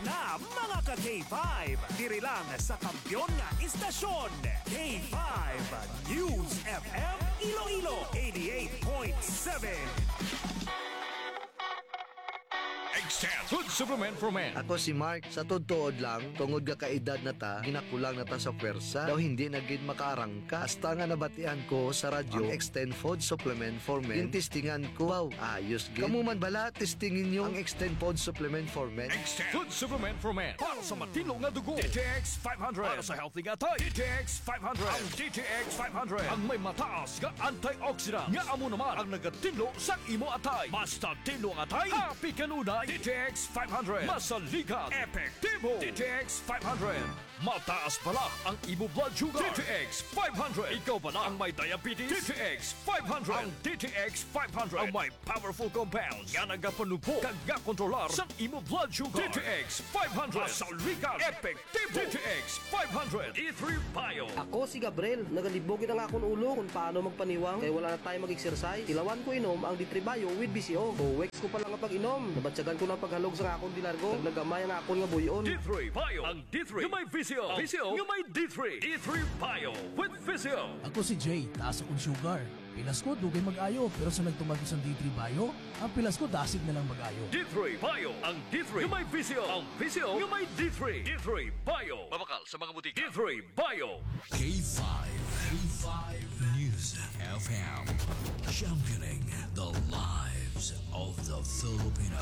na mga ka-K5. Diri lang sa kampiyon nga istasyon. K5 News FM Iloilo 88.7. Extend Food Supplement for Men. Ako si Mark, sa tudtood lang, tungod ga kaedad na ta, ginakulang na ta sa pwersa, daw hindi na gid makaarangka. Hasta nga nabatian ko sa radyo, ang Extend Food Supplement for Men. Yung testingan ko, wow, ayos gid. Kamu man bala, testingin nyo ang Extend Food Supplement for Men. Extend Food Supplement for Men. Para sa matino nga dugo, DTX 500. Para sa healthy nga tayo, DTX 500. Ang DTX 500 ang may mataas nga antioxidant. Nga amo naman ang nagatinlo sa imo atay. Basta tinlo ang atay, happy kanunay. DTX 500. Masaligan. Epektibo. DTX 500. Mataas pala ang imo blood sugar. DTX 500. Ikaw pala ang may diabetes. DTX 500. Ang DTX 500 ang may powerful compounds nga nagapanupo kag kontrolar sa imo blood sugar. DTX 500. Masaligan. Epektibo. DTX 500. E3 Bio. Ako si Gabriel, nagalibogin ang akong ulo kung paano magpaniwang kaya wala na tayo mag-exercise. Tilawan ko inom ang D3 Bio with BCO. 2 weeks ko pa lang ang pag-inom. Nabatsagan ko ng paghalog sa akong dilargo. Naglagamay ang akong nga buyon. D3 Bio. Ang D3 yung may VCO. VCO yung may D3. D3 Bio with VCO. Ako si Jay, taas akong sugar. Pilas ko, dugay mag-ayo. Pero sa nagtumag ko sa D3 Bio, ang pilas ko dasig na lang mag-ayo. D3 Bio. Ang D3 yung may VCO. Ang VCO yung may D3. D3 Bio. Mabakal sa mga butika. D3 Bio. K5. K5 News FM. Championing the lives of the Filipino.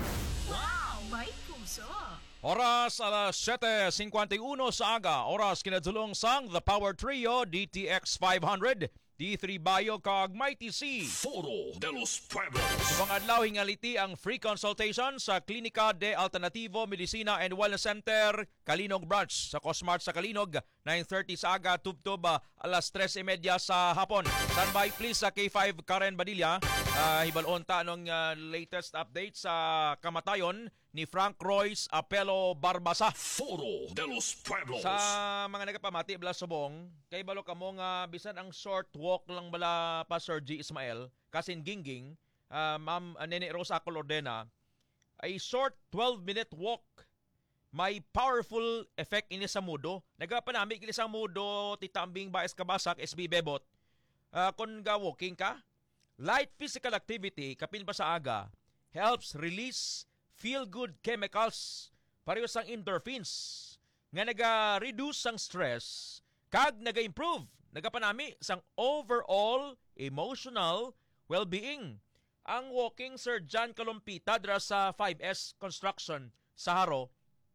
Wow! May puso! Oras alas 7:51 sa aga. Oras kinadulong sang The Power Trio DTX 500, D3 Bio kag Mighty C. Foro de los Pueblos. Sa pangadlaw hingaliti ang free consultation sa Klinika de Alternativo Medicina and Wellness Center Kalinog Branch sa Cosmart sa Kalinog, 9:30 sa aga tubtob alas 3:30 sa hapon. Standby please sa K5 Karen Badilla. Hibalon ta anong latest update sa kamatayon ni Frank Royce Apelo Barbasa. Foro de los Pueblos. Sa mga nagapamati bala subong, kay balo kamo nga bisan ang short walk lang bala pa Sir G. Ismael, kasin gingging, Ma'am Nene Rosa Colordena, ay short 12-minute walk. May powerful effect ini sa mudo. Nagapanami kini sa mudo titambing Baes Kabasak SB Bebot. Kung ga walking ka, light physical activity kapin pa sa aga helps release feel-good chemicals pareho sang endorphins nga naga-reduce sang stress kag naga-improve nagapanami sang overall emotional well-being. Ang walking Sir John Calompita dra sa 5S Construction sa Haro,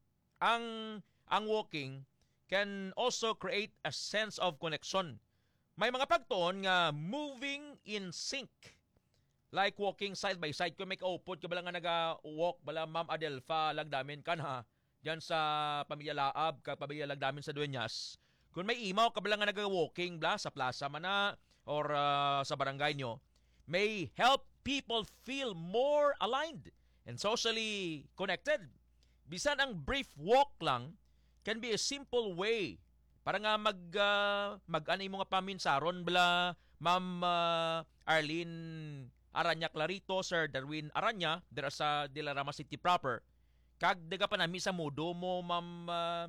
ang walking can also create a sense of connection. May mga pagtuon nga moving in sync. Like walking side by side. Kung may kaupod ka bala nga naga-walk, bala Ma'am Adelfa lagdamin kan ha. Diyan sa Pamilya Laab, pamilya lagdamin sa Dueñas. Kung may imaw ka bala nga naga-walking bala sa plaza man na or sa barangay nyo, may help people feel more aligned and socially connected. Bisan ang brief walk lang can be a simple way para nga mag-anay mo nga paminsaron bala Ma'am Arlene Aranya Clarito, Sir Darwin Aranya, dira sa Dilarama City proper. Kag daga pa nami sa mudo mo, Ma'am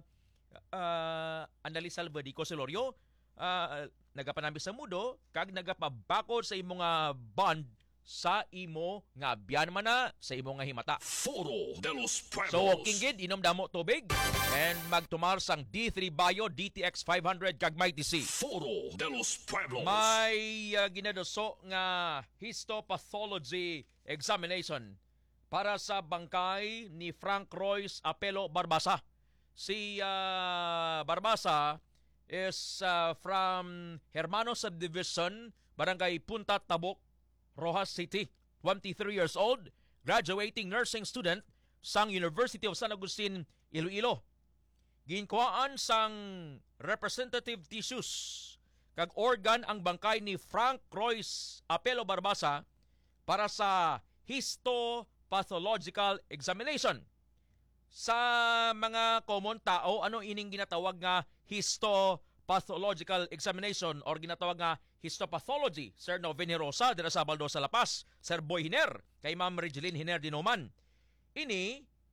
Annalisa Salvadico Celorio, nagapanami sa mudo, kag nagapabakod sa imo nga bond sa imo nga biyan man na sa imo nga himata. Foro de los Pueblos. So walking gid, inom damo tubig and magtumar sang D3 Bio DTX 500 kag Mighty C. Foro de los Pueblos. May ginadoso nga histopathology examination para sa bangkay ni Frank Royce Apelo Barbasa. Si Barbasa is from Hermano Subdivision, Barangay Punta Tabok, Rojas City. 23 years old, graduating nursing student sang University of San Agustin, Iloilo. Ginkuhaan sang representative tissues kag organ ang bangkay ni Frank Royce Apelo Barbasa para sa histopathological examination. Sa mga common tao, ano ining ginatawag nga histopathological examination or ginatawag nga histopathology? Sir Noven Hirosa, dira sa Baldo sa Lapas. Sir Boy Hiner, kay Ma'am Regeline Hiner Dinoman. Ini,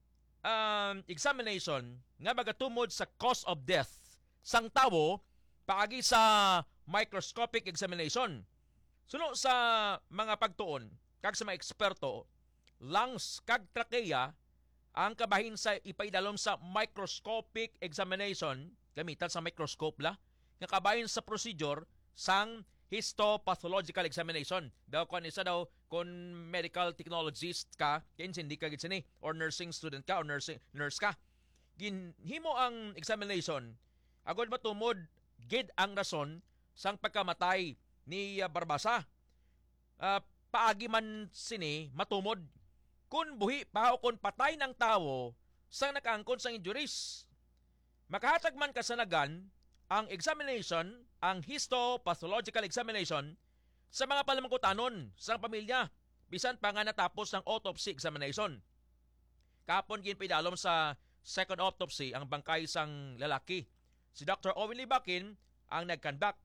examination nga magatumod sa cause of death sang tawo paagi sa microscopic examination. Suno sa mga pagtuon kag sa mga eksperto, lungs kag trachea ang kabahin sa ipaidalom sa microscopic examination gamitan sa microscope la nga kabahin sa procedure sang histopathological examination. Daw kung isa daw kung medical technologist ka, kaya hindi ka gitsini, or nursing student ka, or nurse ka. Ginhimo ang examination agod matumod gid ang rason sang pagkamatay ni Barbasa. Paagi man sini matumod kung buhi pa o kung patay ng tao sang nakaangkon sang injuries. Makahatag man kasanagan ang examination, ang histopathological examination sa mga palamangkutanon sang pamilya bisan pa nga natapos ng autopsy examination. Kapon ginpidalom sa second autopsy ang bangkay sang lalaki. Si Dr. Owen Libakin ang nagkandak.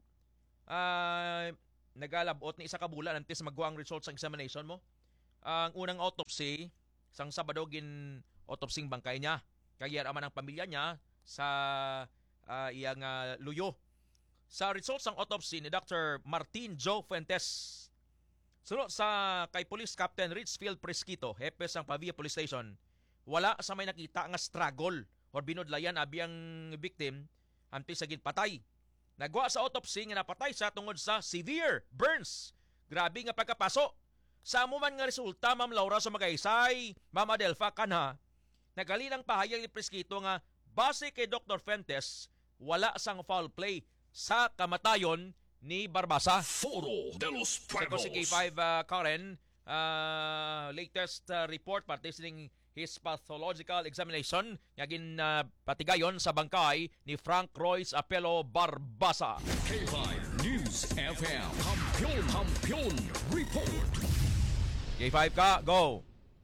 Nagalabot ni isa ka bulan antes magwa ang results sa examination mo. Ang unang autopsy sang Sabado gin autopsy bangkay niya. Kaya raman ang pamilya niya sa iyang luyo. Sa results ng autopsy ni Dr. Martin Joe Fuentes, sunod sa kay Police Captain Richfield Presquito, hepe sang Pavia Police Station, wala sa may nakita nga struggle or binudlayan abi ang victim antes sa ginpatay. Nagwa sa autopsy nga napatay sa tungod sa severe burns. Grabe nga pagkapaso. Sa amo man nga resulta, Ma'am Laura sa Magaysay, Ma'am Adelfa kanha, nagalinang pahayag ni Presquito nga base kay Dr. Fuentes, wala sang foul play sa kamatayon ni Barbasa. Foro de los Pueblos. Sa K5 Karen, latest report parte sining his pathological examination nga patigayon sa bangkay ni Frank Royce Apelo Barbasa. K5 News FM. Kampiyon Report. K5 ka, go!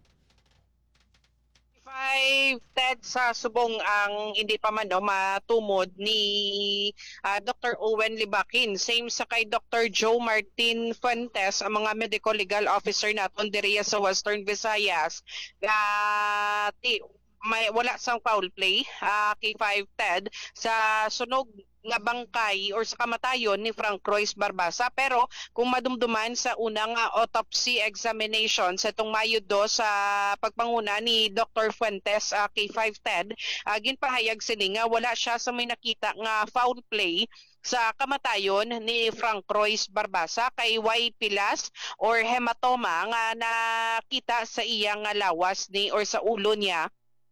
Ted, sa subong ang hindi pa man matumod ni Dr. Owen Libakin. Same sa kay Dr. Joe Martin Fuentes, ang mga medical legal officer naton diri sa Western Visayas. Wala sang foul play, K5 Ted, sa sunog nga bangkay or sa kamatayon ni Frank Royce Barbasa. Pero kung madumduman sa unang autopsy examination sa itong Mayo 2 sa pagpanguna ni Dr. Fuentes, K5 Ted, ginpahayag sini nga wala siya sa may nakita nga foul play sa kamatayon ni Frank Royce Barbasa kay way pilas or hematoma nga nakita sa iyang lawas ni or sa ulo niya.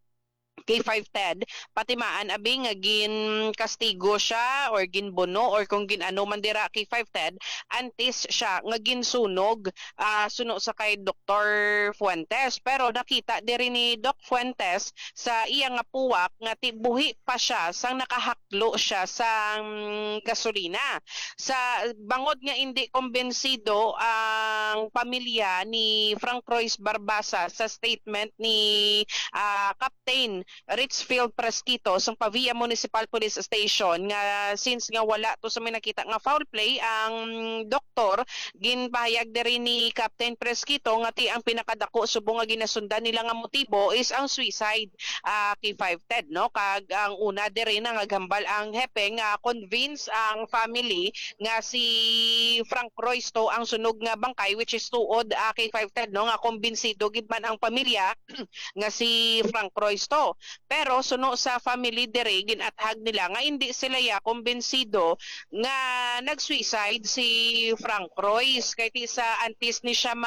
K5 Ted, patimaan abing gin kastigo siya or ginbono or kung ginano man dira K5 Ted, antes siya nga ginsunog suno sa kay Dr. Fuentes. Pero nakita diri ni Doc Fuentes sa iyang puwak nga tibuhi pa siya sang nakahaklo siya sang gasolina. Sa bangod nga hindi kumbensido ang pamilya ni Frank Royce Barbasa sa statement ni Captain Richfield Presquito sa Pavia Municipal Police Station nga since nga wala to sa may nakita nga foul play, ang doktor ginpahayag diri ni Captain Presquito nga ti ang pinakadako subong nga ginasundan nila nga motibo is ang suicide. K5 Ted, no, kag ang una diri na nga gambal ang hepe nga convince ang family nga si Frank Royce to ang sunog nga bangkay, which is tuod K5 Ted, no, nga kumbinsido gid man ang pamilya nga si Frank Royce to. Pero suno sa family diri ginathag nila nga hindi sila kumbinsido nga nag-suicide si Frank Royce kay ti sa antes ni siya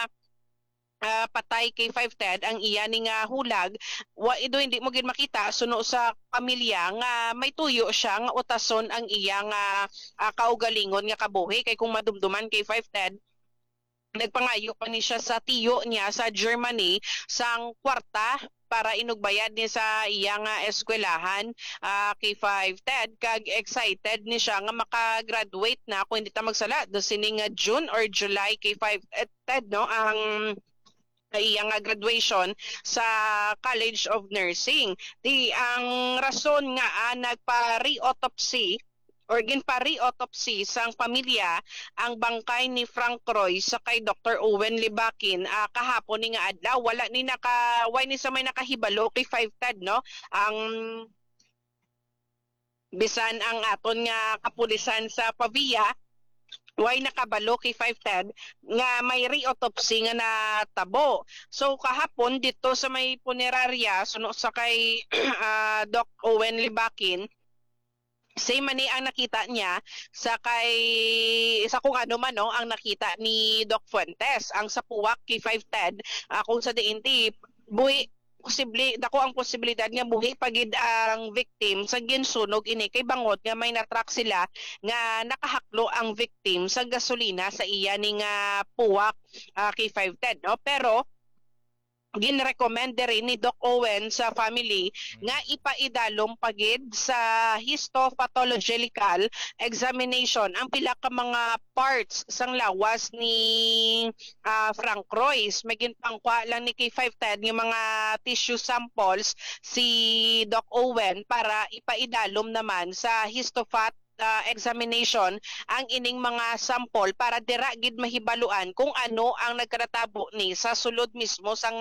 patay kay 5 Ted ang iya ni nga hulag ido hindi mo gid makita suno sa pamilya nga may tuyo siya nga utason ang iya nga kaugalingon nga kabuhi kay kung madumduman kay 5 Ted nagpangayo pa ni siya sa tiyo niya sa Germany sang kwarta para inugbayad niya sa iyang eskwelahan. K5 Ted, kag excited ni siya nga makagraduate na kung hindi ta magsala do sining June or July K5 Ted, no, ang iyang graduation sa College of Nursing. Ang rason nga nagpa-re-autopsy or ginpari-autopsy sang pamilya ang bangkay ni Frank Roy sa kay Dr. Owen Libakin kahapon ni nga adlaw. Wala ni sa may nakahibalo kay 5TED, no? Ang bisan ang aton nga kapulisan sa Pavia way nakabalo kay 5TED nga may re-autopsy nga natabo. So kahapon dito sa may punerarya sa kay Doc Owen Libakin, same man ang nakita niya sa kung ano man, no, ang nakita ni Doc Fuentes ang sa puwak kay 5TED kung sa diinti dako ang posibilidad nga buhi pagid ang victim sa ginsunog ini kay bangot nga may natrack sila nga nakahaklo ang victim sa gasolina sa iya ning puwak kay 5TED, no? Pero ginrecommend rin ni Doc Owen sa family nga ipaidalom pagid sa histopathological examination ang pila ka mga parts sang lawas ni Frank Royce. May ginpangkwa lang ni K5TED yung mga tissue samples si Doc Owen para ipaidalom naman sa histophat examination ang ining mga sample para dira gid mahibaluan kung ano ang nagkatabo ni sa sulod mismo sang